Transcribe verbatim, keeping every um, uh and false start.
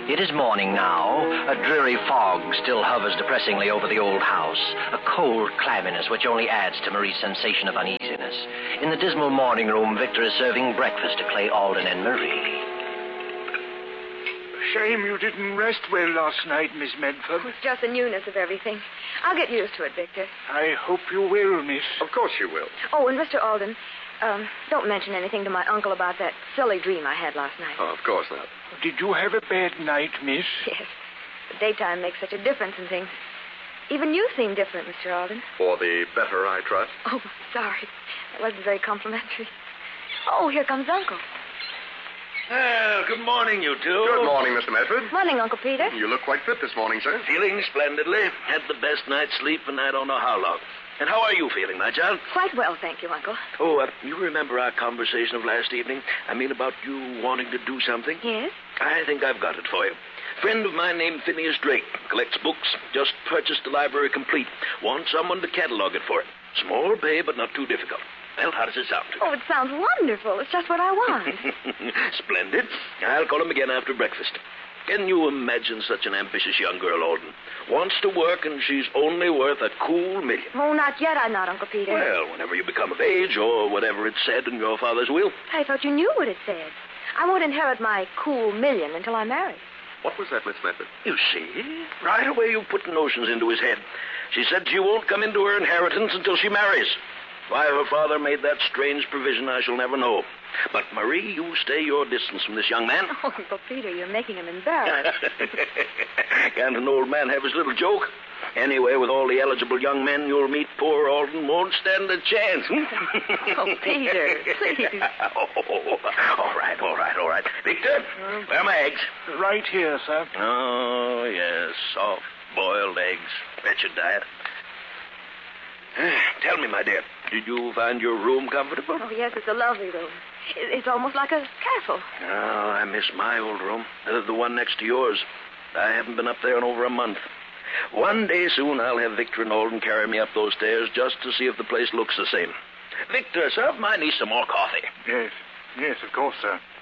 It is morning now. A dreary fog still hovers depressingly over the old house, a cold clamminess which only adds to Marie's sensation of uneasiness. In the dismal morning room, Victor is serving breakfast to Clay Alden and Marie. Shame you didn't rest well last night, Miss Medford. It's just the newness of everything. I'll get used to it, Victor. I hope you will, miss. Of course you will. Oh, and Mister Alden, um, don't mention anything to my uncle about that silly dream I had last night. Oh, of course not. Did you have a bad night, miss? Yes. The daytime makes such a difference in things. Even you seem different, Mister Alden. For the better, I trust. Oh, sorry. That wasn't very complimentary. Oh, here comes Uncle. Well, good morning, you two. Good morning, Mister Medford. Morning, Uncle Peter. You look quite fit this morning, sir. Feeling splendidly. Had the best night's sleep in I don't know how long. And how are you feeling, my child? Quite well, thank you, Uncle. Oh, uh, you remember our conversation of last evening? I mean, about you wanting to do something? Yes? I think I've got it for you. Friend of mine named Phineas Drake. Collects books. Just purchased the library complete. Wants someone to catalog it for it. Small pay, but not too difficult. Well, how does it sound to you? Oh, it sounds wonderful. It's just what I want. Splendid. I'll call him again after breakfast. Can you imagine such an ambitious young girl, Alden? Wants to work, and she's only worth a cool million. Oh, not yet, I'm not, Uncle Peter. Well, whenever you become of age, or whatever it said in your father's will. I thought you knew what it said. I won't inherit my cool million until I'm married. What was that, Miss Medford? You see, right away you put notions into his head. She said she won't come into her inheritance until she marries. Why her father made that strange provision, I shall never know. But, Marie, you stay your distance from this young man. Oh, Uncle Peter, you're making him embarrassed. Can't an old man have his little joke? Anyway, with all the eligible young men you'll meet, poor Alden won't stand a chance. Oh, Peter, please. Oh, all right, all right, all right. Victor, where are my eggs? Right here, sir. Oh, yes, soft-boiled eggs. Wretched diet. Tell me, my dear, did you find your room comfortable? Oh, yes, it's a lovely room. It- It's almost like a castle. Oh, I miss my old room, the, the one next to yours. I haven't been up there in over a month. One day soon I'll have Victor and Alden carry me up those stairs just to see if the place looks the same. Victor, serve my niece some more coffee. Yes, yes, of course, sir.